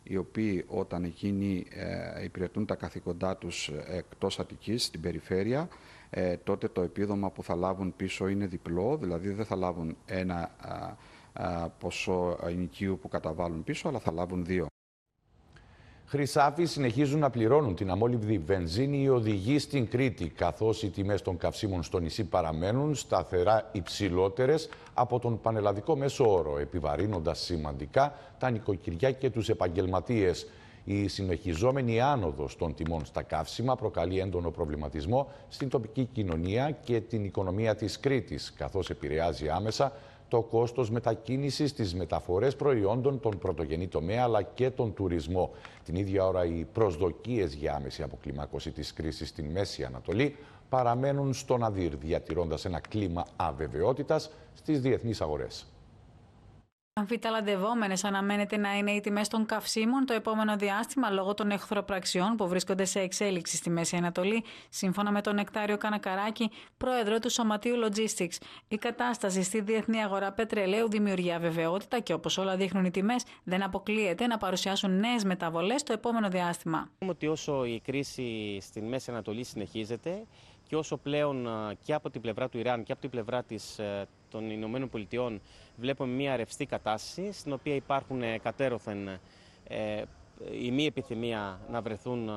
οι οποίοι όταν εκείνοι υπηρετούν τα καθήκοντά τους εκτός Αττικής, στην περιφέρεια, τότε το επίδομα που θα λάβουν πίσω είναι διπλό, δηλαδή δεν θα λάβουν ένα ποσό ενοικίου που καταβάλουν πίσω, αλλά θα λάβουν δύο. Χρυσάφοι συνεχίζουν να πληρώνουν την αμόλυβδη βενζίνη οι οδηγοί στην Κρήτη, καθώς οι τιμές των καυσίμων στο νησί παραμένουν σταθερά υψηλότερες από τον πανελλαδικό μέσο όρο, επιβαρύνοντας σημαντικά τα νοικοκυριά και τους επαγγελματίες. Η συνεχιζόμενη άνοδος των τιμών στα καύσιμα προκαλεί έντονο προβληματισμό στην τοπική κοινωνία και την οικονομία της Κρήτης, καθώς επηρεάζει άμεσα το κόστος μετακίνησης, τις μεταφορές προϊόντων, τον πρωτογενή τομέα αλλά και τον τουρισμό. Την ίδια ώρα οι προσδοκίες για άμεση αποκλιμάκωση της κρίσης στην Μέση Ανατολή παραμένουν στον αδύρ, διατηρώντας ένα κλίμα αβεβαιότητας στις διεθνείς αγορές. Αμφιταλαντευόμενες αναμένεται να είναι οι τιμές των καυσίμων το επόμενο διάστημα λόγω των εχθροπραξιών που βρίσκονται σε εξέλιξη στη Μέση Ανατολή, σύμφωνα με τον Νεκτάριο Κανακαράκη, πρόεδρο του Σωματείου Logistics. Η κατάσταση στη διεθνή αγορά πετρελαίου δημιουργεί αβεβαιότητα και, όπως όλα δείχνουν οι τιμές, δεν αποκλείεται να παρουσιάσουν νέες μεταβολές το επόμενο διάστημα. Ότι όσο η κρίση στη Μέση Ανατολή συνεχίζεται και όσο πλέον και από την πλευρά του Ιράν και από την πλευρά των Ηνωμένων Πολιτειών βλέπουμε μια ρευστή κατάσταση στην οποία υπάρχουν κατέρωθεν η μη επιθυμία να βρεθούν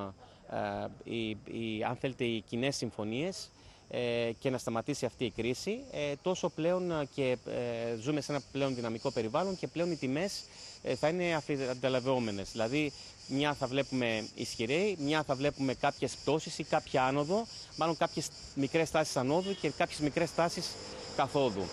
αν θέλετε οι κοινές συμφωνίες και να σταματήσει αυτή η κρίση, τόσο πλέον και ζούμε σε ένα πλέον δυναμικό περιβάλλον και πλέον οι τιμές θα είναι αμφιταλαντευόμενες. Δηλαδή μια θα βλέπουμε ισχυρή, μια θα βλέπουμε κάποιες πτώσεις ή κάποια άνοδο, μάλλον κάποιες μικρές τάσεις ανόδου και κάποιες μικρές τάσεις καθόδου.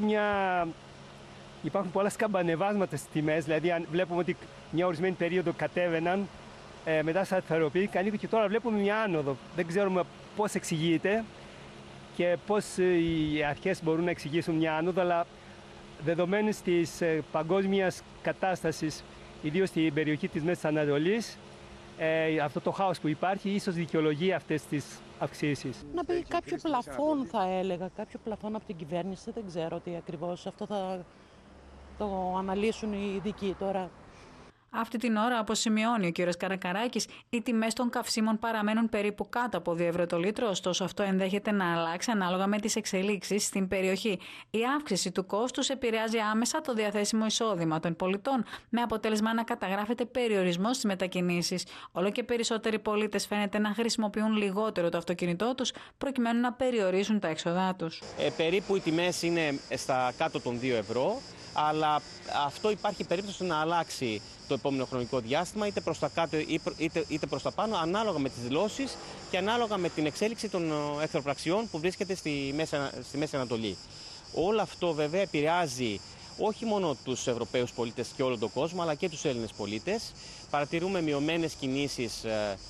Υπάρχουν πολλά σκαμπανεβάσματα στις τιμές, δηλαδή αν βλέπουμε ότι μια ορισμένη περίοδο κατέβαιναν, μετά σταθεροποιήθηκαν και τώρα βλέπουμε μια άνοδο. Δεν ξέρουμε πώς εξηγείται και πώς οι αρχές μπορούν να εξηγήσουν μια άνοδο, αλλά δεδομένης της παγκόσμιας κατάστασης, ιδίως στην περιοχή της Μέσης Ανατολής, αυτό το χάος που υπάρχει ίσως δικαιολογεί αυτές τις αυξήσεις. Να πει κάποιο πλαφόν, θα έλεγα, κάποιο πλαφόν από την κυβέρνηση, δεν ξέρω τι ακριβώς, αυτό θα το αναλύσουν οι ειδικοί τώρα. Αυτή την ώρα, όπως σημειώνει ο κ. Καρακαράκης, οι τιμές των καυσίμων παραμένουν περίπου κάτω από 2 ευρώ το λίτρο, ωστόσο αυτό ενδέχεται να αλλάξει ανάλογα με τις εξελίξεις στην περιοχή. Η αύξηση του κόστους επηρεάζει άμεσα το διαθέσιμο εισόδημα των πολιτών, με αποτέλεσμα να καταγράφεται περιορισμός στις μετακινήσεις. Όλο και περισσότεροι πολίτες φαίνεται να χρησιμοποιούν λιγότερο το αυτοκίνητό τους, προκειμένου να περιορίσουν τα έξοδά τους. Περίπου οι τιμές είναι στα κάτω των 2 ευρώ. Αλλά αυτό υπάρχει περίπτωση να αλλάξει το επόμενο χρονικό διάστημα, είτε προς τα κάτω είτε προς τα πάνω, ανάλογα με τις δηλώσεις και ανάλογα με την εξέλιξη των εχθροπραξιών που βρίσκεται στη Μέση Ανατολή. Όλο αυτό βέβαια επηρεάζει όχι μόνο τους Ευρωπαίους πολίτες και όλο τον κόσμο, αλλά και τους Έλληνες πολίτες. Παρατηρούμε μειωμένες κινήσεις,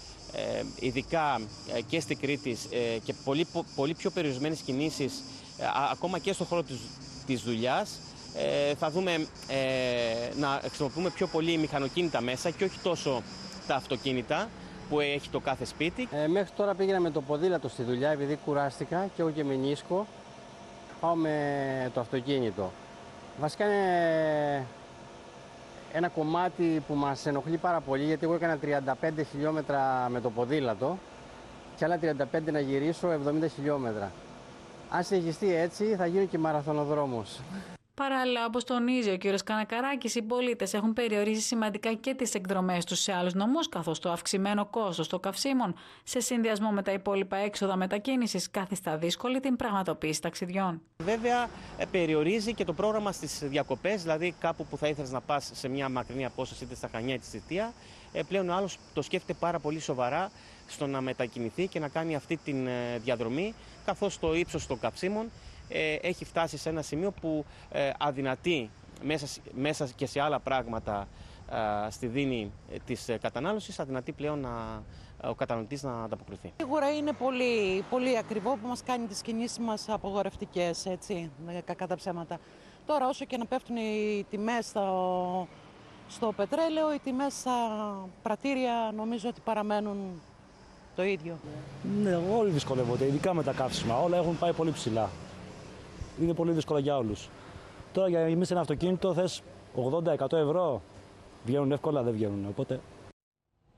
ειδικά και στην Κρήτη, και πολύ πιο περιορισμένες κινήσεις ακόμα και στον χώρο της δουλειάς. Θα δούμε να χρησιμοποιούμε πιο πολύ μηχανοκίνητα μέσα και όχι τόσο τα αυτοκίνητα που έχει το κάθε σπίτι. Μέχρι τώρα πήγαινα με το ποδήλατο στη δουλειά επειδή κουράστηκα και εγώ και με νίσκο. Πάω με το αυτοκίνητο. Βασικά είναι ένα κομμάτι που μας ενοχλεί πάρα πολύ, γιατί εγώ έκανα 35 χιλιόμετρα με το ποδήλατο και άλλα 35 να γυρίσω 70 χιλιόμετρα. Αν συνεχιστεί έτσι θα γίνω και μαραθωνοδρόμος. Παράλληλα, όπως τονίζει ο κ. Κανακαράκης, οι πολίτες έχουν περιορίσει σημαντικά και τις εκδρομές τους σε άλλους νομούς, καθώς το αυξημένο κόστος των καυσίμων, σε συνδυασμό με τα υπόλοιπα έξοδα μετακίνησης, καθιστά δύσκολη την πραγματοποίηση ταξιδιών. Βέβαια, περιορίζει και το πρόγραμμα στις διακοπές, δηλαδή κάπου που θα ήθελες να πας σε μια μακρινή απόσταση, είτε στα Χανιά είτε στη Σιτία. Πλέον ο άλλος το σκέφτεται πάρα πολύ σοβαρά στο να μετακινηθεί και να κάνει αυτή τη διαδρομή, καθώς το ύψος των καυσίμων έχει φτάσει σε ένα σημείο που αδυνατεί μέσα και σε άλλα πράγματα στη δίνη της κατανάλωσης, αδυνατεί πλέον ο καταναλωτής να ανταποκριθεί. Σίγουρα είναι πολύ, πολύ ακριβό που μας κάνει τις κινήσεις μας απογορευτικές, έτσι, κακά τα ψέματα. Τώρα όσο και να πέφτουν οι τιμές στο πετρέλαιο, οι τιμές στα πρατήρια νομίζω ότι παραμένουν το ίδιο. Ναι, όλοι δυσκολεύονται, ειδικά με τα καύσιμα, όλα έχουν πάει πολύ ψηλά. Είναι πολύ δύσκολο για όλους. Τώρα για εμείς ένα αυτοκίνητο θες 80-100 ευρώ. βγαίνουν εύκολα, δεν βγαίνουν. Οπότε